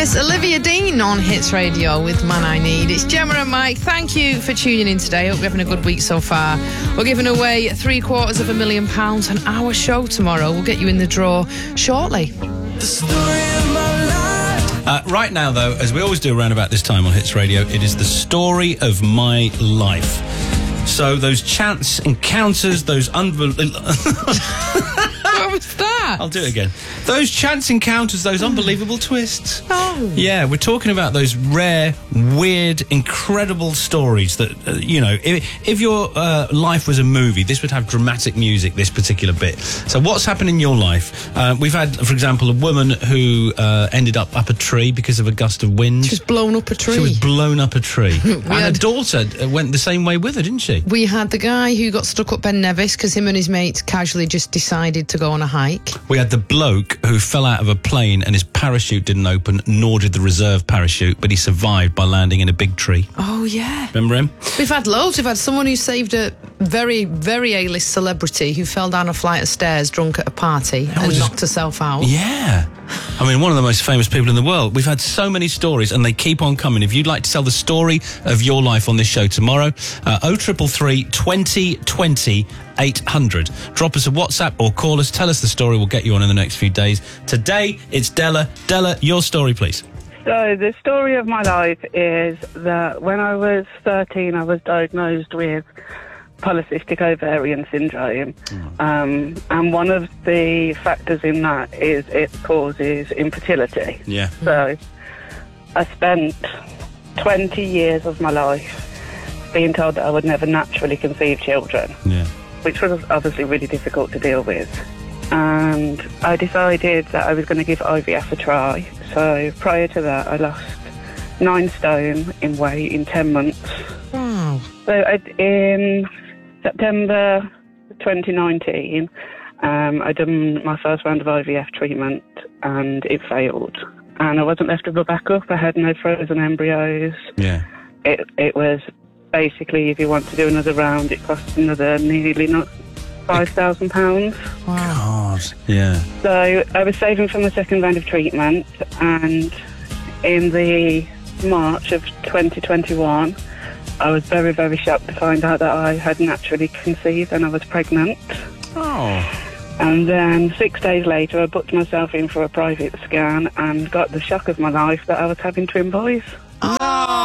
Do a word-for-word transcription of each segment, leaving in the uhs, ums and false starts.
Yes, Olivia Dean on Hits Radio with Man I Need. It's Gemma and Mike. Thank you for tuning in today. Hope you're having a good week so far. We're giving away three quarters of a million pounds on our show tomorrow. We'll get you in the draw shortly. The story of my life. Uh, right now, though, as we always do around about this time on Hits Radio, it is the story of my life. So those chance encounters, those unbelievable... What was that? I'll do it again. Those chance encounters, those unbelievable twists. Oh. Yeah, we're talking about those rare, weird, incredible stories that, uh, you know, if, if your uh, life was a movie, this would have dramatic music, this particular bit. So what's happened in your life? Uh, we've had, for example, a woman who uh, ended up up a tree because of a gust of wind. She was blown up a tree. She was blown up a tree. And had... her daughter went the same way with her, didn't she? We had the guy who got stuck up Ben Nevis because him and his mates casually just decided to go on a hike. We had the bloke who fell out of a plane and his parachute didn't open, nor did the reserve parachute, but he survived by landing in a big tree. Oh, yeah. Remember him? We've had loads. We've had someone who saved a very, very A-list celebrity who fell down a flight of stairs drunk at a party and just... knocked herself out. Yeah. I mean, one of the most famous people in the world. We've had so many stories and they keep on coming. If you'd like to tell the story of your life on this show tomorrow, uh, oh triple three, twenty, twenty, eight hundred. Drop us a WhatsApp or call us. Tell us the story. We'll get you on in the next few days. Today, it's Della. Della, your story, please. So the story of my life is that when I was thirteen, I was diagnosed with polycystic ovarian syndrome. Mm. Um, and one of the factors in that is it causes infertility. Yeah. So I spent twenty years of my life being told that I would never naturally conceive children. Yeah. Which was obviously really difficult to deal with. And I decided that I was going to give I V F a try. So prior to that, I lost nine stone in weight in ten months. Wow. So I, in September twenty nineteen, um, I done my first round of I V F treatment and it failed. And I wasn't left with a backup. I had no frozen embryos. Yeah. It, it was basically, if you want to do another round, it costs another nearly not five thousand pounds. Wow. God. Yeah. So I was saving from the second round of treatment, and in the March of twenty twenty-one, I was very, very shocked to find out that I had naturally conceived and I was pregnant. Oh. And then six days later, I booked myself in for a private scan and got the shock of my life that I was having twin boys. Oh,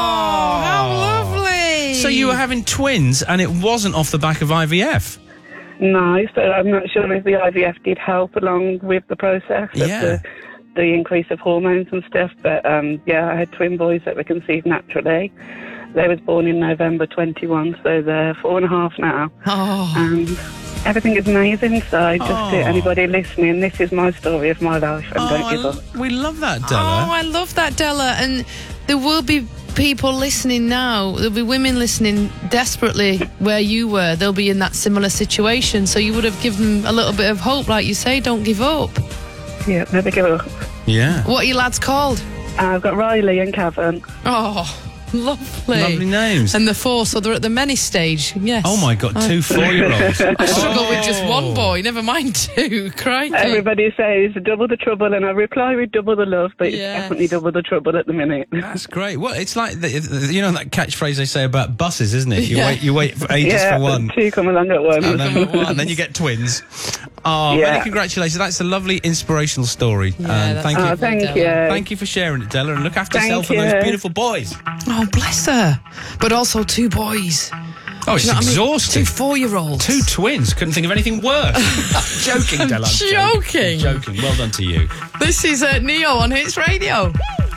how lovely. So you were having twins and it wasn't off the back of I V F? No, so I'm not sure if the I V F did help along with the process of Yeah. the, the increase of hormones and stuff. But um, yeah, I had twin boys that were conceived naturally. They was born in November twenty-one, so they're four and a half now. Oh. And everything is amazing. So just Oh. to anybody listening, this is my story of my life, and Oh, don't I give l- up. we love that, Della. Oh, I love that, Della. And there will be people listening now. There'll be women listening desperately where you were. They'll be in that similar situation. So you would have given them a little bit of hope, like you say. Don't give up. Yeah, never give up. Yeah. What are your lads called? I've got Riley and Cavan. Oh, lovely. Lovely names. And the four, so they're at the many stage. Yes. Oh my God, two four-year-olds. I struggle with just Oh. one boy, never mind two. Crikey. Everybody says double the trouble, and I reply with double the love, but it's Yes. definitely double the trouble at the minute. That's great. Well, it's like the, the- you know that catchphrase they say about buses, isn't it? You Yeah. wait, you wait for ages Yeah, for one, two come along at once. and then, and then you get twins. Oh, Yeah. many congratulations! That's a lovely inspirational story. Yeah, and that's thank Oh, you, thank Della. you. thank you for sharing it, Della, and look after Thank yourself and you. those beautiful boys. Oh, bless her. But also two boys. Oh, it's Do you know what I mean? exhausting. Two four-year-olds. Two twins. Couldn't think of anything worse. Joking, Della. I'm Joking. Joking. Well done to you. This is uh, Neo on Hits Radio.